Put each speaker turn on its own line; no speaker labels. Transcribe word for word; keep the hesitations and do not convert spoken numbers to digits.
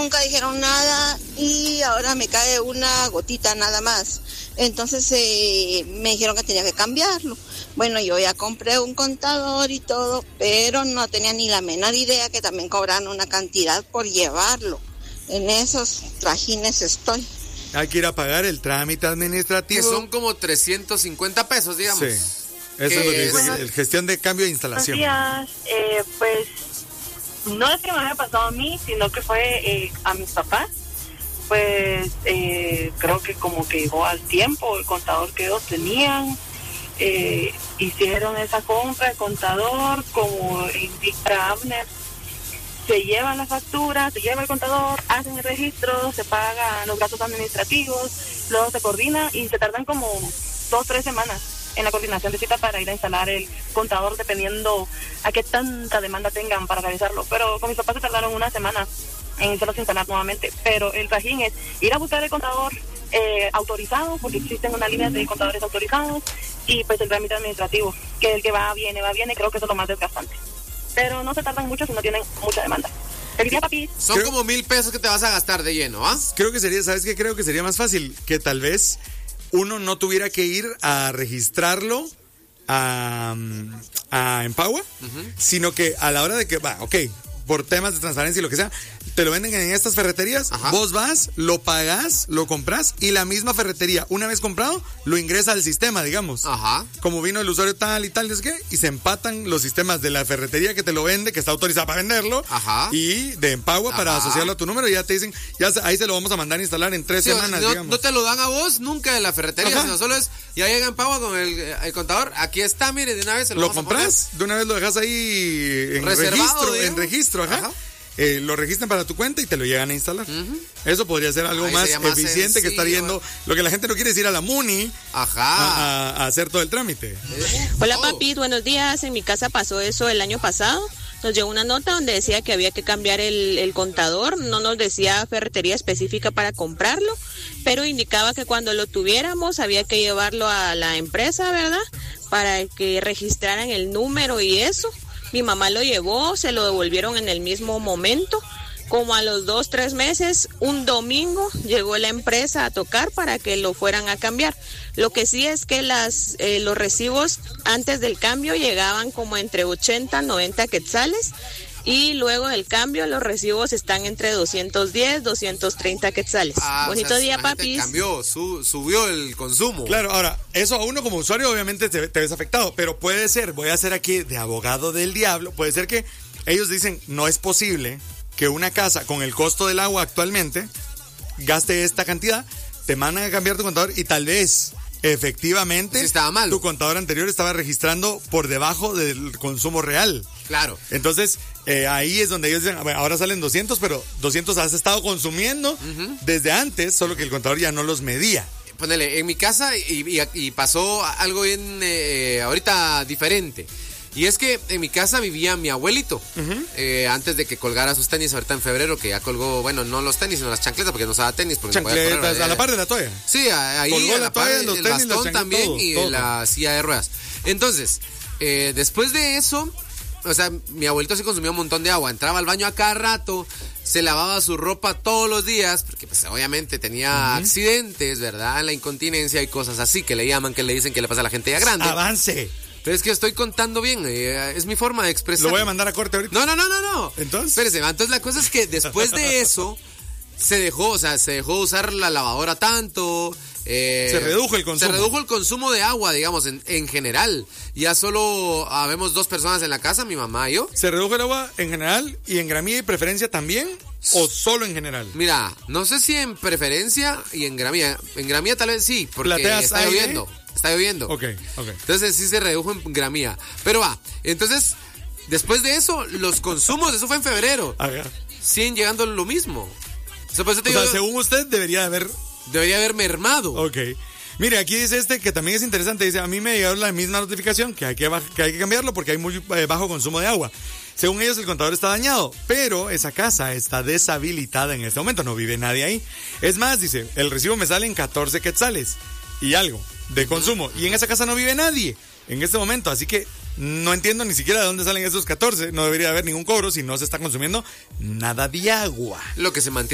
nunca dijeron nada y ahora me cae una gotita nada más. Entonces eh, me dijeron que tenía que cambiarlo. Bueno, yo ya compré un contador y todo, pero no tenía ni la menor idea que también cobraban una cantidad por llevarlo. En esos trajines estoy.
Hay que ir a pagar el trámite administrativo.
Que son como trescientos cincuenta pesos, digamos.
Sí, eso que, es lo que dice, bueno, el gestión de cambio de instalación.
Buenos días, eh, pues no es que me haya pasado a mí, sino que fue eh, a mis papás. Pues eh, creo que como que llegó al tiempo el contador que ellos tenían. Eh, hicieron esa compra, el contador, como indica Abner, se llevan las facturas, se lleva el contador, hacen el registro, se pagan los gastos administrativos, luego se coordina y se tardan como dos, tres semanas en la coordinación de cita para ir a instalar el contador, dependiendo a qué tanta demanda tengan para realizarlo. Pero con mis papás se tardaron una semana en hacerlos instalar nuevamente. Pero el trajín es ir a buscar el contador eh, autorizado, porque existen una línea de contadores autorizados, y pues el trámite administrativo, que el que va, viene, va, viene, creo que eso es lo más desgastante. Pero no se tardan mucho si no tienen mucha demanda. Feliz día, papi.
Son creo, como mil pesos que te vas a gastar de lleno, ¿ah?
Creo que sería, ¿sabes qué? Creo que sería más fácil que tal vez uno no tuviera que ir a registrarlo a, a Empower, uh-huh. sino que a la hora de que, va, ok, por temas de transparencia y lo que sea, te lo venden en estas ferreterías, ajá. Vos vas, lo pagás, lo compras y la misma ferretería, una vez comprado, lo ingresa al sistema, digamos.
Ajá.
Como vino el usuario tal y tal, no sé qué, y se empatan los sistemas de la ferretería que te lo vende, que está autorizada para venderlo, ajá. y de Empower ajá. para asociarlo a tu número, y ya te dicen, ya ahí se lo vamos a mandar a instalar en tres sí, semanas,
no,
digamos.
No te lo dan a vos nunca de la ferretería, ajá. sino solo es, ya llega Empower con el, el contador, aquí está, mire, de una vez se lo,
lo
vamos
compras,
a poner.
De una vez lo dejas ahí en
reservado,
registro,
digamos.
en registro, ajá. ajá. Eh, lo registran para tu cuenta y te lo llegan a instalar. Uh-huh. Eso podría ser algo Ay, más eficiente sencillo. Que estar yendo. Lo que la gente no quiere es ir a la MUNI Ajá. A, a, a hacer todo el trámite.
Eh. Hola, papi, buenos días. En mi casa pasó eso el año pasado. Nos llegó una nota donde decía que había que cambiar el, el contador. No nos decía ferretería específica para comprarlo, pero indicaba que cuando lo tuviéramos había que llevarlo a la empresa, ¿verdad? Para que registraran el número y eso. Mi mamá lo llevó, se lo devolvieron en el mismo momento. Como a los dos, tres meses, un domingo, llegó la empresa a tocar para que lo fueran a cambiar. Lo que sí es que las eh, los recibos antes del cambio llegaban como entre ochenta, noventa quetzales. Y luego del cambio los recibos están entre doscientos diez, doscientos treinta quetzales. Ah, Bonito o sea, día, papis.
Cambió, su, subió el consumo.
Claro, ahora, eso a uno como usuario obviamente te, te ves afectado, pero puede ser, voy a hacer aquí de abogado del diablo, puede ser que ellos dicen, no es posible que una casa con el costo del agua actualmente gaste esta cantidad, te mandan a cambiar tu contador y tal vez... Efectivamente,
sí estaba mal.
Tu contador anterior estaba registrando por debajo del consumo real.
Claro.
Entonces, eh, ahí es donde ellos dicen, bueno, ahora salen doscientos, pero doscientos has estado consumiendo uh-huh. desde antes, solo que el contador ya no los medía.
Ponele, en mi casa y, y, y pasó algo bien eh, ahorita diferente. Y es que en mi casa vivía mi abuelito, uh-huh. eh, antes de que colgara sus tenis, ahorita en febrero, que ya colgó, bueno, no los tenis, sino las chancletas, porque no usaba tenis. Porque
chancletas,
no podía correr,
a la par de la toalla.
Sí, ahí
colgó
a
la,
la par
toalla,
del
los tenis,
bastón también
todo,
y
todo.
de la silla de ruedas. Entonces, eh, después de eso, o sea, mi abuelito sí consumía un montón de agua, entraba al baño a cada rato, se lavaba su ropa todos los días, porque pues obviamente tenía uh-huh. accidentes, ¿verdad? La incontinencia y cosas así que le llaman, que le dicen que le pasa a la gente ya grande.
¡Avance!
Pero es que estoy contando bien, eh, es mi forma de expresar.
Lo voy a mandar a corte ahorita.
No, no, no, no, no.
Entonces.
Espérese, entonces la cosa es que después de eso se dejó, o sea, se dejó usar la lavadora tanto. Eh,
se redujo el consumo.
Se redujo el consumo de agua, digamos, en, en general. Ya solo habemos dos personas en la casa, mi mamá y yo.
¿Se redujo el agua en general y en gramilla y preferencia también? ¿O solo en general?
Mira, no sé si en preferencia y en gramilla. En gramilla tal vez sí, porque
¿Plateas
está
aire?
lloviendo. Está lloviendo.
Ok, ok.
Entonces sí se redujo en gramilla. Pero va, entonces, después de eso, los consumos, eso fue en febrero.
Ajá.
Siguen llegando lo mismo. O sea, pues, te
o
digo,
sea, según usted, debería haber...
Debería haber mermado.
Ok. Mire, aquí dice este que también es interesante. Dice, a mí me llegó la misma notificación que hay que, que, hay que cambiarlo porque hay muy eh, bajo consumo de agua. Según ellos, el contador está dañado, pero esa casa está deshabilitada en este momento. No vive nadie ahí. Es más, dice, el recibo me sale en catorce quetzales y algo de consumo. Y en esa casa no vive nadie en este momento. Así que no entiendo ni siquiera de dónde salen esos catorce. No debería haber ningún cobro si no se está consumiendo nada de agua.
Lo que se mantiene